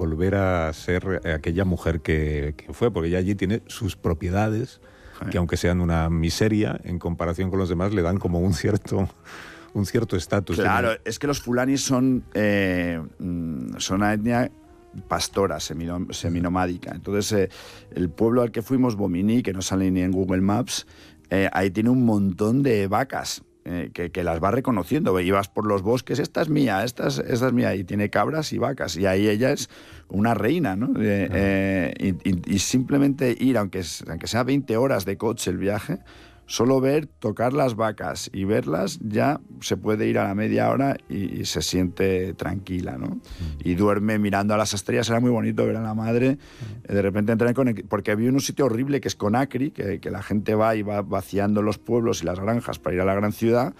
volver a ser aquella mujer que fue, porque ella allí tiene sus propiedades, que aunque sean una miseria, en comparación con los demás, le dan como un cierto estatus. Claro, es que los fulanis son una etnia pastora, seminomádica. Entonces, el pueblo al que fuimos, Bomini, que no sale ni en Google Maps, ahí tiene un montón de vacas. Que las va reconociendo, y vas por los bosques, esta es mía, esta es mía, y tiene cabras y vacas, y ahí ella es una reina, ¿no? Y simplemente ir, aunque sea 20 horas de coche el viaje, solo ver, tocar las vacas y verlas, ya se puede ir a la media hora y se siente tranquila, ¿no? Y duerme mirando a las estrellas. Era muy bonito ver a la madre. De repente entré porque vi un sitio horrible que es Conakry, que la gente va y va vaciando los pueblos y las granjas para ir a la gran ciudad,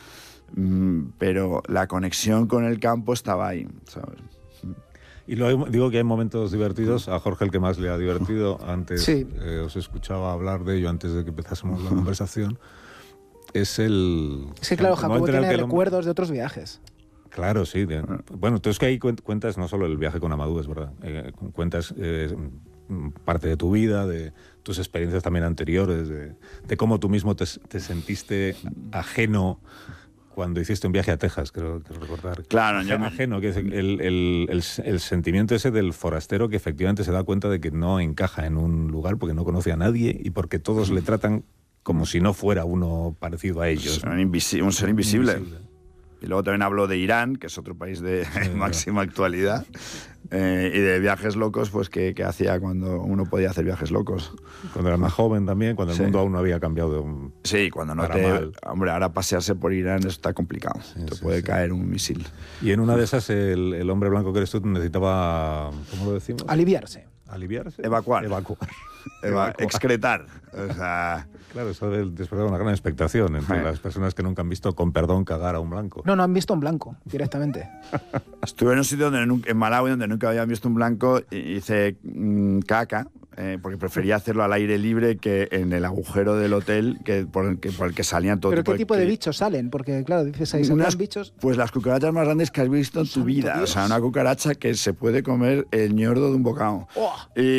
pero la conexión con el campo estaba ahí, ¿sabes? Y luego digo que hay momentos divertidos. A Jorge el que más le ha divertido. Antes sí. Os escuchaba hablar de ello antes de que empezásemos la conversación. Es el... Sí, claro, Jacobo tiene recuerdos de otros viajes. Claro, sí. Bueno, entonces que ahí cuentas no solo el viaje con Amadou, es verdad. Cuentas parte de tu vida, de tus experiencias también anteriores, de cómo tú mismo te sentiste ajeno cuando hiciste un viaje a Texas, creo recordar. Claro, ajeno, que es el sentimiento ese del forastero que efectivamente se da cuenta de que no encaja en un lugar porque no conoce a nadie y porque todos le tratan como si no fuera uno parecido a ellos. Un ser invisible. Y luego también hablo de Irán, que es otro país de máxima actualidad, y de viajes locos, pues que hacía cuando uno podía hacer viajes locos. Cuando era más joven también, cuando el mundo aún no había cambiado. Sí, cuando no Hombre, ahora pasearse por Irán está complicado. Te puede caer un misil. Y en una de esas, el hombre blanco que eres tú necesitaba, ¿cómo lo decimos? Aliviarse. Evacuar. Excretar. O sea... Claro, eso despertar una gran expectación entre las personas que nunca han visto, con perdón, cagar a un blanco. No han visto un blanco, directamente. Estuve en un sitio en Malawi donde nunca había visto un blanco y hice caca, porque prefería hacerlo al aire libre que en el agujero del hotel por el que salían todo tipo de... ¿Pero qué tipo de bichos salen? Porque, claro, dices ahí, ¿salen bichos? Pues las cucarachas más grandes que has visto en tu vida. Dios. O sea, una cucaracha que se puede comer el ñordo de un bocado. Oh.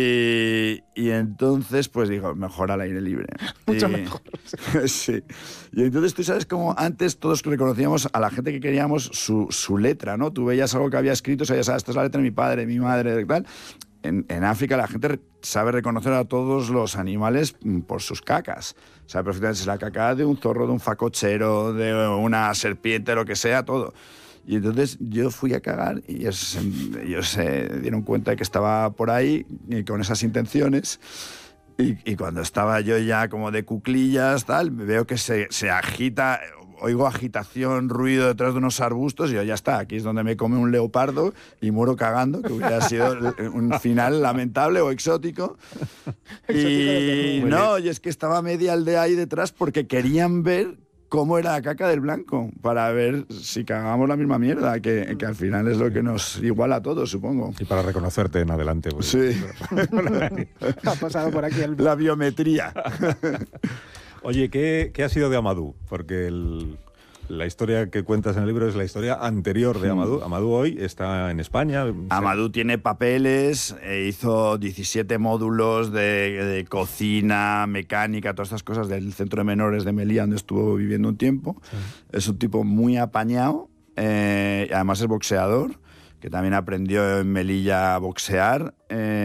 Y entonces, pues digo, mejor al aire libre. Mucho mejor. Sí. Y entonces tú sabes cómo antes todos reconocíamos a la gente que queríamos su letra, ¿no? Tú veías algo que había escrito, sabías, esta es la letra de mi padre, mi madre, tal. En África la gente sabe reconocer a todos los animales por sus cacas. Sabe perfectamente si es la caca de un zorro, de un facochero, de una serpiente, lo que sea, todo. Y entonces yo fui a cagar y ellos se dieron cuenta de que estaba por ahí y con esas intenciones. Y cuando estaba yo ya como de cuclillas, tal, veo que se agita, oigo agitación, ruido detrás de unos arbustos y yo, ya está, aquí es donde me come un leopardo y muero cagando, que hubiera sido un final lamentable o exótico. Y es que estaba media aldea ahí detrás porque querían ver cómo era la caca del blanco, para ver si cagamos la misma mierda, que al final es lo que nos iguala a todos, supongo. Y para reconocerte en adelante. Pues. Sí. Ha pasado por aquí la biometría. Oye, ¿qué ha sido de Amadou? Porque la historia que cuentas en el libro es la historia anterior de Amadou. Amadou hoy está en España. Amadou tiene papeles, hizo 17 módulos de cocina, mecánica, todas estas cosas del centro de menores de Melilla, donde estuvo viviendo un tiempo. Sí. Es un tipo muy apañado, además es boxeador, que también aprendió en Melilla a boxear.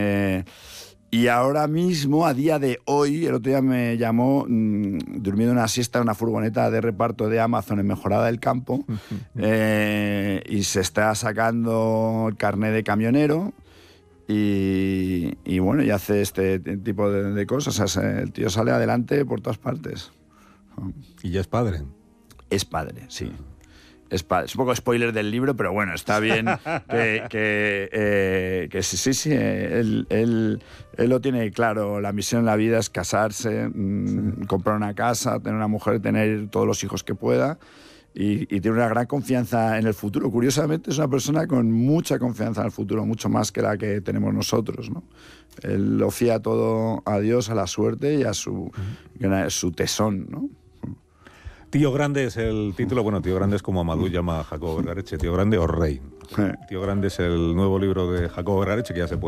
Y ahora mismo, a día de hoy, el otro día me llamó durmiendo una siesta en una furgoneta de reparto de Amazon en Mejorada del Campo y se está sacando el carnet de camionero y bueno, y hace este tipo de cosas. O sea, el tío sale adelante por todas partes. ¿Y ya es padre? Es padre, sí. Es un poco spoiler del libro, pero bueno, está bien que sí, él lo tiene claro. La misión en la vida es casarse, comprar una casa, tener una mujer, tener todos los hijos que pueda y tiene una gran confianza en el futuro. Curiosamente es una persona con mucha confianza en el futuro, mucho más que la que tenemos nosotros, ¿no? Él lo fía todo a Dios, a la suerte y a su tesón, ¿no? Tío Grande es el título. Bueno, Tío Grande es como Amadou llama a Jacobo Vergareche, Tío Grande o Rey. Tío Grande es el nuevo libro de Jacobo Vergareche, que ya se puede